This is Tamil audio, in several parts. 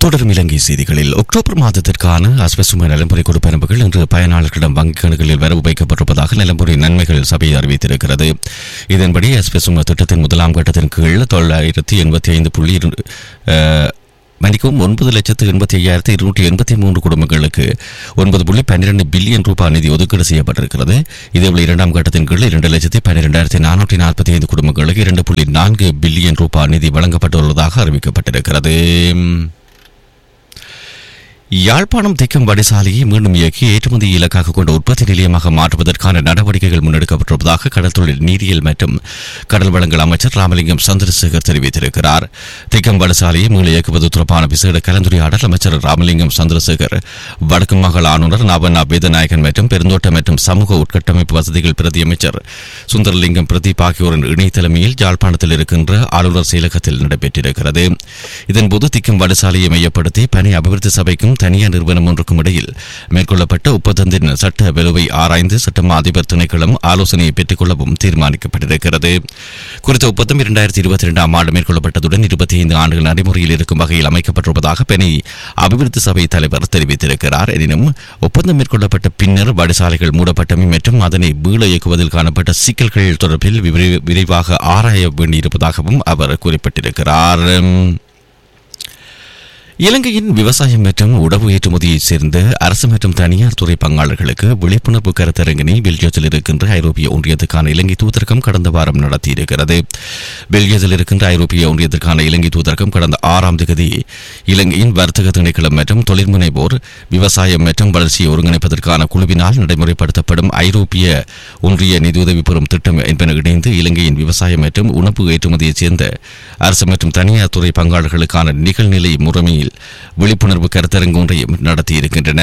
தொடரும் இலங்கை செய்திகளில் அக்டோபர் மாதத்திற்கான அஸ்வசும நலம்புரி கொடுப்பனவுகள் இன்று பயனாளர்களிடம் வங்கிக் கணக்குகளில் வரவு வைக்கப்பட்டிருப்பதாக நலம்புரி நன்மைகள் சபை அறிவித்திருக்கிறது. இதன்படி அஸ்வசும திட்டத்தின் முதலாம் கட்டத்தின் கீழ் 9,85,285,283 குடும்பங்களுக்கு 9.12 பில்லியன் ரூபாய் நிதி ஒதுக்கீடு செய்யப்பட்டிருக்கிறது. இதேபோல இரண்டாம் கட்டத்தின் கீழ் 2,12,445 குடும்பங்களுக்கு 2.4 பில்லியன் ரூபாய் நிதி வழங்கப்பட்டுள்ளதாக அறிவிக்கப்பட்டிருக்கிறது. யாழ்ப்பாணம் திக்கம் வடிசாலையை மீண்டும் இயக்கி ஏற்றுமதி இலக்காக கொண்ட உற்பத்தி நிலையமாக மாற்றுவதற்கான நடவடிக்கைகள் முன்னெடுக்கப்பட்டிருப்பதாக கடற்தொழில் நீரியல் மற்றும் கடல் வளங்கள் அமைச்சர் ராமலிங்கம் சந்திரசேகர் தெரிவித்திருக்கிறார். திக்கம் வடிசாலையை மீள் இயக்குவது தொடர்பான விசேட கலந்துரையாடல் அமைச்சர் ராமலிங்கம் சந்திரசேகர் வடக்கு மாகாண ஆளுநர் நவனா வேதநாயகன் மற்றும் பெருந்தோட்ட மற்றும் சமூக உட்கட்டமைப்பு வசதிகள் பிரதி அமைச்சர் சுந்தரலிங்கம் பிரதீப் ஆகியோரின் இணைத்தலைமையில் யாழ்ப்பாணத்தில் இருக்கின்ற ஆளுநர் செயலகத்தில் நடைபெற்றிருக்கிறது. இதன்போது திக்கம் வடிசாலையை மையப்படுத்தி பணி அபிவிருத்தி சபைக்கும் தனியார் நிறுவனம் ஒன்றுக்கும் இடையில் மேற்கொள்ளப்பட்ட ஒப்பந்தத்தின் சட்ட வலுவை ஆராய்ந்து சட்டமா அதிபர் திணைக்களம் ஆலோசனையை பெற்றுக் கொள்ளவும் தீர்மானிக்கப்பட்டிருக்கிறது. குறித்த ஒப்பந்தம் 2022 ஆண்டு மேற்கொள்ளப்பட்டதுடன் 25 ஆண்டுகள் நடைமுறையில் இருக்கும் வகையில் அமைக்கப்பட்டிருப்பதாக பெனி அபிவிருத்தி சபை தலைவர் தெரிவித்திருக்கிறார். எனினும் ஒப்பந்தம் மேற்கொள்ளப்பட்ட பின்னர் வடிசாலைகள் மூடப்பட்டமை மற்றும் அதனை மீள இயக்குவதில் காணப்பட்ட சிக்கல்கள் தொடர்பில் விரைவாக ஆராய வேண்டியிருப்பதாகவும் அவர் குறிப்பிட்டிருக்கிறார். இலங்கையின் விவசாயம் மற்றும் உணவு ஏற்றுமதியைச் சேர்ந்த அரசு மற்றும் தனியார் துறை பங்காளர்களுக்கு விழிப்புணர்வு கருத்தரங்கினை பெல்ஜியத்தில் இருக்கின்ற ஐரோப்பிய ஒன்றியத்துக்கான இலங்கை தூதரகம் கடந்த வாரம் நடத்தியிருக்கிறது. பெல்ஜியத்தில் இருக்கின்ற ஐரோப்பிய ஒன்றியத்திற்கான இலங்கை தூதரகம் கடந்த 6ஆம் தேதி இலங்கையின் வர்த்தக திணைக்களம் மற்றும் தொழில்முனைவோர் விவசாயம் மற்றும் வளர்ச்சியை ஒருங்கிணைப்பதற்கான குழுவினால் நடைமுறைப்படுத்தப்படும் ஐரோப்பிய ஒன்றிய நிதியுதவி பெறும் திட்டம் என்பன இணைந்து இலங்கையின் விவசாயம் மற்றும் உணவு ஏற்றுமதியைச் சேர்ந்த அரசு மற்றும் தனியார் துறை பங்காளர்களுக்கான நிகழ்நிலை முறைமையில் விழிப்புணர்வு கருத்தரங்கு ஒன்றையும் நடத்தியிருக்கின்றன.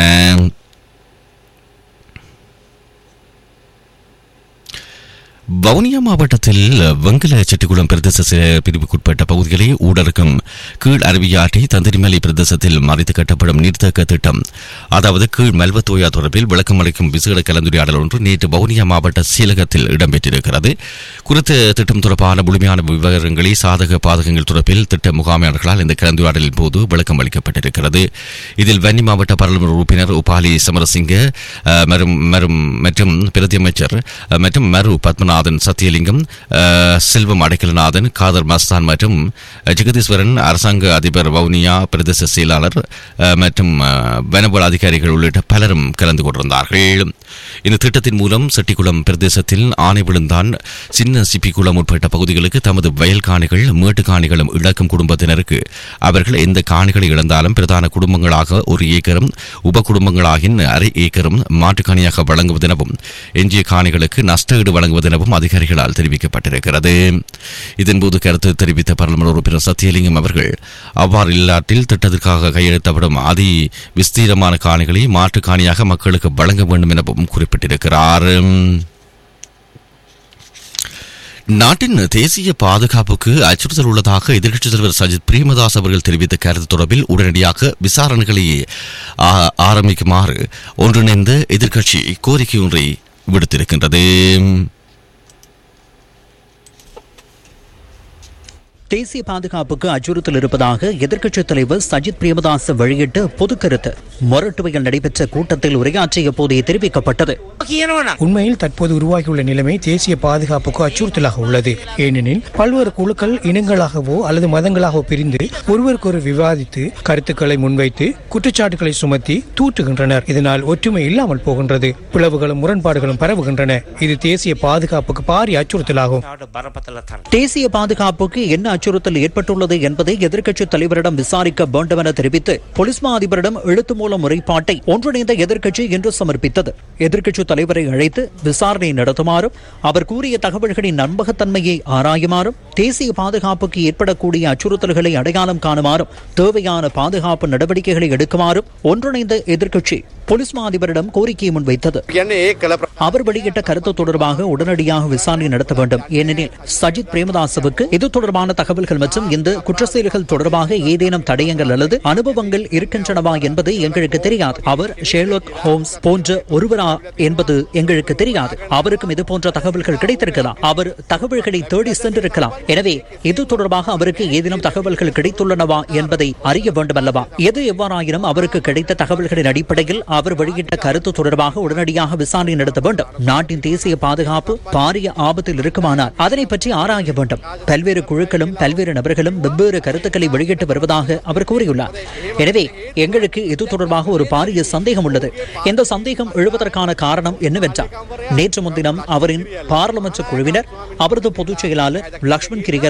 வவுனியா மாவட்டத்தில் வெங்கல செட்டிக்குளம் பிரதேச பிரிவுக்குட்பட்ட பகுதிகளை ஊடறுக்கும் கீழ் அருவியாற்றி தந்திரிமலை பிரதேசத்தில் மறைத்து கட்டப்படும் நீர்த்தேக்க திட்டம் அதாவது கீழ் மெல்வத்தோயா தொடர்பில் விளக்கம் அளிக்கும் விசேட கலந்துரையாடல் ஒன்று நேற்று வவுனியா மாவட்ட செயலகத்தில் இடம்பெற்றிருக்கிறது. குறித்த திட்டம் தொடர்பான முழுமையான விவரங்களை சாதக பாதகங்கள் தொடர்பில் திட்ட முகாமையாளர்களால் இந்த கலந்துரையாடலின் போது விளக்கம் அளிக்கப்பட்டிருக்கிறது. இதில் வன்னி மாவட்ட பாராளுமன்ற உறுப்பினர் உபாலி சமரசிங்க மற்றும் பிரதி அமைச்சர் மற்றும் மரு பத்மநாதன் சத்தியலிங்கம், செல்வம் அடைக்கலநாதன், காதர் மஸ்தான் மற்றும் ஜெகதீஸ்வரன், அரசாங்க அதிபர் வவுனியா பிரதேச செயலாளர் மற்றும் வனவள அதிகாரிகள் உள்ளிட்ட பலரும் கலந்து கொண்டிருந்தார்கள். இந்த திட்டத்தின் மூலம் செட்டிக்குளம் பிரதேசத்தில் ஆனை விழுந்தான், சின்ன சிப்பிக்குளம் உட்பட்ட பகுதிகளுக்கு தமது வயல் காணிகள் மேட்டு காணிகளும் இழக்கும் குடும்பத்தினருக்கு அவர்கள் எந்த காணிகளை இழந்தாலும் பிரதான குடும்பங்களாக 1 ஏக்கரும் உப குடும்பங்களாகின் அரை ஏக்கரும் மாட்டுக்காணியாக வழங்குவதெனவும் எஞ்சிய காணிகளுக்கு நஷ்டஈடு வழங்குவதெனவும் அதிகாரிகளால் தெரிவிக்கப்பட்டிருக்கிறது. இதன்போது கருத்து தெரிவித்த பாராளுமன்ற உறுப்பினர் சத்தியலிங்கம் அவர்கள் அவ்வாறு இல்லாட்டில் திட்டத்திற்காக கையெழுத்தப்படும் அதி விஸ்தீரமான காணிகளை மாற்றுக் காணியாக மக்களுக்கு வழங்க வேண்டும் எனவும் குறிப்பிட்டிருக்கிறார். நாட்டின் தேசிய பாதுகாப்புக்கு அச்சுறுத்தல் உள்ளதாக எதிர்க்கட்சித் தலைவர் சஜித் பிரேமதாஸ் அவர்கள் தெரிவித்த கருத்து தொடர்பில் உடனடியாக விசாரணைகளை ஆரம்பிக்குமாறு ஒன்றிணைந்த எதிர்க்கட்சி கோரிக்கை ஒன்றை விடுத்திருக்கின்றது. தேசிய பாதுகாப்புக்கு அச்சுறுத்தல் இருப்பதாக எதிர்க்கட்சித் தலைவர் சஜித் பிரேமதாஸ் வெளியிட்ட பொது கருத்து மொரட்டுவையில் நடைபெற்ற கூட்டத்தில் உரையாற்றிய போதே தெரிவிக்கப்பட்டது. உண்மையில் தற்போது உருவாகியுள்ள நிலைமை தேசிய பாதுகாப்புக்கு அச்சுறுத்தலாக உள்ளது. ஏனெனில் பல்வேறு குழுக்கள் இனங்களாகவோ அல்லது மதங்களாகவோ பிரிந்து ஒருவருக்கொரு விவாதித்து கருத்துக்களை முன்வைத்து குற்றச்சாட்டுகளை சுமத்தி தூற்றுகின்றனர். இதனால் ஒற்றுமை இல்லாமல் போகின்றது. பிளவுகளும் முரண்பாடுகளும் பரவுகின்றன. இது தேசிய பாதுகாப்புக்கு பாரிய அச்சுறுத்தலாகும். தேசிய பாதுகாப்புக்கு என்ன அச்சுறுத்தல் ஏற்பட்டுள்ளது என்பதை எதிர்க்கட்சித் தலைவரிடம் விசாரிக்க வேண்டும் என தெரிவித்து போலீஸ் மா அதிபரிடம் எழுத்து மூலம் முறைப்பாட்டை ஒன்றிணைந்த எதிர்க்கட்சி இன்று சமர்ப்பித்தது. எதிர்க்கட்சித் தலைவரை அழைத்து விசாரணை நடத்துமாறும் அவர் கூறிய தகவல்களின் நம்பகத்தன்மையை ஆராயுமாறும் தேசிய பாதுகாப்புக்கு ஏற்படக்கூடிய அச்சுறுத்தல்களை அடையாளம் காணுமாறும் தேவையான பாதுகாப்பு நடவடிக்கைகளை எடுக்குமாறும் ஒன்றிணைந்த எதிர்க்கட்சி போலீஸ் மா அதிபரிடம் கோரிக்கையை முன்வைத்தது. அவர் வெளியிட்ட கருத்து தொடர்பாக உடனடியாக விசாரணை நடத்த வேண்டும். ஏனெனில் சஜித் பிரேமதாசவுக்கு இது தொடர்பான தகவல்கள் மற்றும் இந்த குற்ற செயல்கள் தொடர்பாக ஏதேனும் தடயங்கள் அல்லது அனுபவங்கள் இருக்கின்றனவா என்பது எங்களுக்கு தெரியாது. அவர் ஷெர்லாக் ஹோம்ஸ் போன்ற ஒருவரா என்பது எங்களுக்கு தெரியாது. அவருக்கும் இது போன்ற தகவல்கள் கிடைத்திருக்கலாம். அவர் தகவல்களை தேடி சென்றிருக்கலாம். எனவே இது தொடர்பாக அவருக்கு ஏதேனும் தகவல்கள் கிடைத்துள்ளனவா என்பதை அறிய வேண்டும் அல்லவா? எது எவ்வாறாயினும் அவருக்கு கிடைத்த தகவல்களின் அடிப்படையில் அவர் வெளியிட்ட கருத்து தொடர்பாக உடனடியாக விசாரணை நடத்த வேண்டும். நாட்டின் தேசிய பாதுகாப்பு பாரிய ஆபத்தில் இருக்குமானால் அதனை பற்றி ஆராய வேண்டும். பல்வேறு குழுக்களும் பல்வேறு நபர்களும் வெவ்வேறு கருத்துக்களை வெளியிட்டு வருவதாக அவர் கூறியுள்ளார். எனவே எங்களுக்கு இது தொடர்பாக ஒரு பாரிய சந்தேகம் உள்ளது. இந்த சந்தேகம் எழுவதற்கான காரணம் என்னவென்றால் நேற்று முன்தினம் அவரின் பாராளுமன்ற குழுவினர் அவரது பொதுச் செயலாளர் லக்ஷ்மண் கிரிகல